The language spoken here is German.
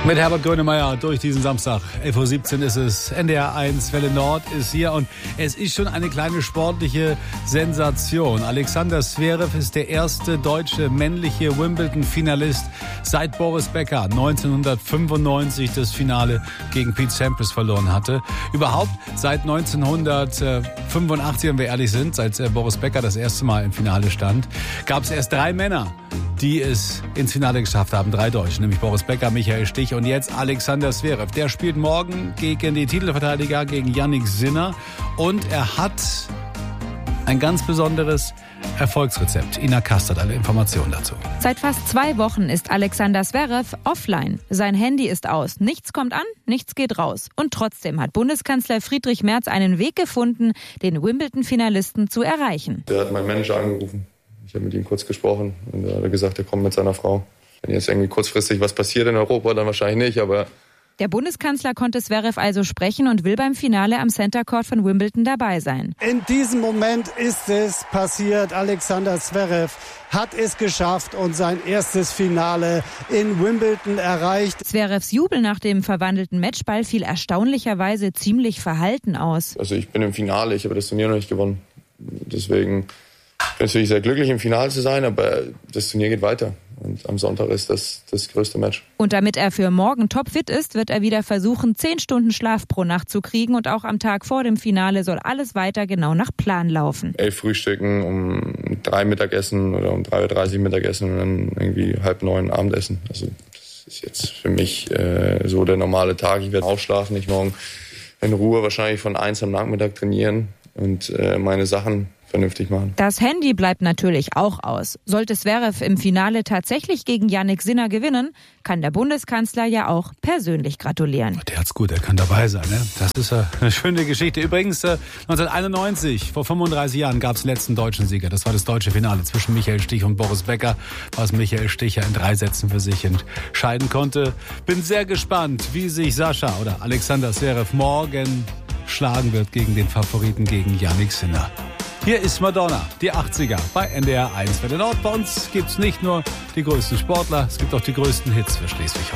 Mit Herbert Grönemeyer durch diesen Samstag. 11.17 Uhr ist es. NDR 1 Welle Nord ist hier und es ist schon eine kleine sportliche Sensation. Alexander Zverev ist der erste deutsche männliche Wimbledon-Finalist seit Boris Becker 1995 das Finale gegen Pete Sampras verloren hatte. Überhaupt seit 1985, wenn wir ehrlich sind, seit Boris Becker das erste Mal im Finale stand, gab es erst 3 Männer, die es ins Finale geschafft haben. 3 Deutsche, nämlich Boris Becker, Michael Stich und jetzt Alexander Zverev. Der spielt morgen gegen die Titelverteidiger, gegen Jannik Sinner. Und er hat ein ganz besonderes Erfolgsrezept. Ina Kast hat alle Informationen dazu. Seit fast 2 Wochen ist Alexander Zverev offline. Sein Handy ist aus. Nichts kommt an, nichts geht raus. Und trotzdem hat Bundeskanzler Friedrich Merz einen Weg gefunden, den Wimbledon-Finalisten zu erreichen. Der hat meinen Manager angerufen. Ich habe mit ihm kurz gesprochen und er hat gesagt, er kommt mit seiner Frau. Wenn jetzt irgendwie kurzfristig was passiert in Europa, dann wahrscheinlich nicht, aber... Der Bundeskanzler konnte Zverev also sprechen und will beim Finale am Center Court von Wimbledon dabei sein. In diesem Moment ist es passiert. Alexander Zverev hat es geschafft und sein erstes Finale in Wimbledon erreicht. Zverevs Jubel nach dem verwandelten Matchball fiel erstaunlicherweise ziemlich verhalten aus. Also ich bin im Finale, ich habe das Turnier noch nicht gewonnen. Deswegen... Ich bin natürlich sehr glücklich, im Finale zu sein, aber das Turnier geht weiter. Und am Sonntag ist das größte Match. Und damit er für morgen topfit ist, wird er wieder versuchen, 10 Stunden Schlaf pro Nacht zu kriegen. Und auch am Tag vor dem Finale soll alles weiter genau nach Plan laufen. 11 Frühstücken, um 3 Mittagessen oder um 3.30 Uhr Mittagessen und dann irgendwie 8:30 Abendessen. Also das ist jetzt für mich so der normale Tag. Ich werde ausschlafen, ich morgen in Ruhe wahrscheinlich von 1 am Nachmittag trainieren und meine Sachen vernünftig machen. Das Handy bleibt natürlich auch aus. Sollte Zverev im Finale tatsächlich gegen Jannik Sinner gewinnen, kann der Bundeskanzler ja auch persönlich gratulieren. Der hat's gut, er kann dabei sein. Ne? Das ist eine schöne Geschichte. Übrigens, 1991, vor 35 Jahren, gab es den letzten deutschen Sieger. Das war das deutsche Finale zwischen Michael Stich und Boris Becker, was Michael Stich ja in 3 Sätzen für sich entscheiden konnte. Bin sehr gespannt, wie sich Sascha oder Alexander Zverev morgen schlagen wird gegen den Favoriten, gegen Jannik Sinner. Hier ist Madonna, die 80er bei NDR 1 Welle Nord. Bei uns gibt's nicht nur die größten Sportler, es gibt auch die größten Hits für Schleswig-Holstein.